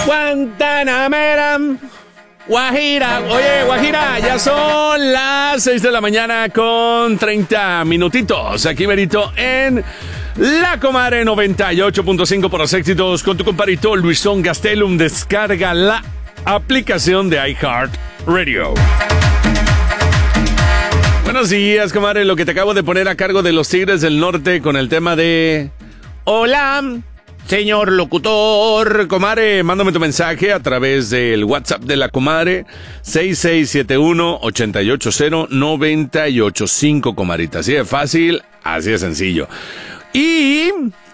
Guantanamera, Guajira. Oye, Guajira, ya son las 6 de la mañana con 30 minutitos. Aquí Berito en La Comadre 98.5 por los éxitos con tu compadrito Luisón Gastelum. Descarga la aplicación de iHeartRadio. Buenos días, comadre. Lo que te acabo de poner a cargo de los Tigres del Norte con el tema de... Hola, señor locutor. Comadre, mándame tu mensaje a través del WhatsApp de la comadre 6671-880-985, comadrita. Así de fácil, así de sencillo. Y...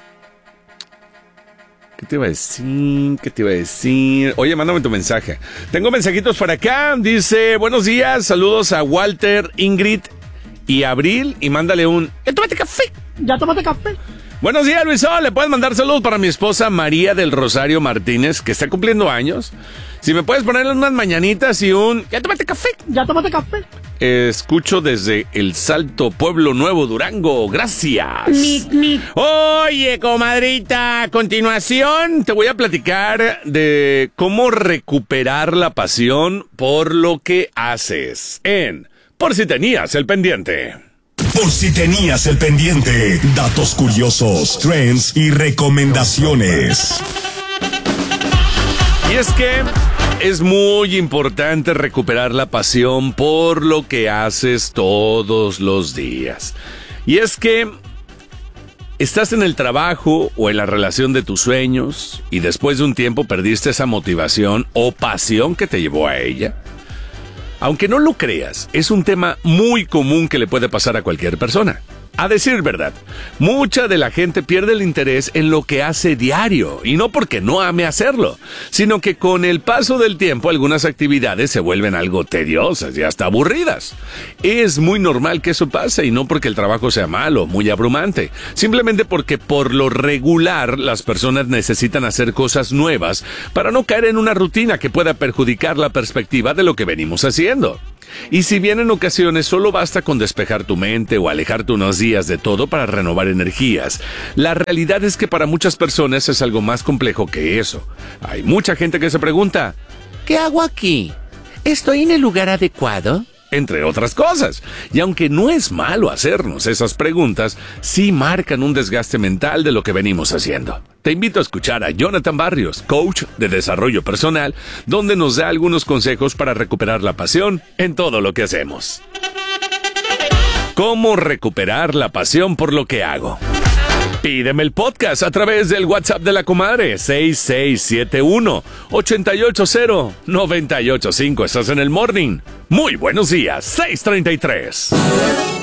¿Qué te iba a decir? Oye, mándame tu mensaje. Tengo mensajitos para acá. Dice, buenos días, saludos a Walter, Ingrid y Abril. Y mándale un... ¡Ya tómate café! ¡Ya tómate café! Buenos días, Luisón. Le puedes mandar saludos para mi esposa María del Rosario Martínez, que está cumpliendo años. Si me puedes ponerle unas mañanitas y un... ¡Ya tómate café! ¡Ya tómate café! Escucho desde El Salto, Pueblo Nuevo, Durango. Gracias. Oye, comadrita, a continuación te voy a platicar de cómo recuperar la pasión por lo que haces en Por si tenías el pendiente. Por si tenías el pendiente, datos curiosos, trends y recomendaciones. Y es que es muy importante recuperar la pasión por lo que haces todos los días. Y es que estás en el trabajo o en la relación de tus sueños y después de un tiempo perdiste esa motivación o pasión que te llevó a ella. Aunque no lo creas, es un tema muy común que le puede pasar a cualquier persona. A decir verdad, mucha de la gente pierde el interés en lo que hace diario, y no porque no ame hacerlo, sino que con el paso del tiempo algunas actividades se vuelven algo tediosas y hasta aburridas. Es muy normal que eso pase, y no porque el trabajo sea malo, muy abrumante, simplemente porque por lo regular las personas necesitan hacer cosas nuevas para no caer en una rutina que pueda perjudicar la perspectiva de lo que venimos haciendo. Y si bien en ocasiones solo basta con despejar tu mente o alejarte unos días de todo para renovar energías, la realidad es que para muchas personas es algo más complejo que eso. Hay mucha gente que se pregunta, ¿qué hago aquí? ¿Estoy en el lugar adecuado? Entre otras cosas. Y aunque no es malo hacernos esas preguntas, sí marcan un desgaste mental de lo que venimos haciendo. Te invito a escuchar a Jonathan Barrios, coach de desarrollo personal, donde nos da algunos consejos para recuperar la pasión en todo lo que hacemos. ¿Cómo recuperar la pasión por lo que hago? Pídeme el podcast a través del WhatsApp de la comadre 6671-880-985. Estás en el morning. Muy buenos días, 6:33.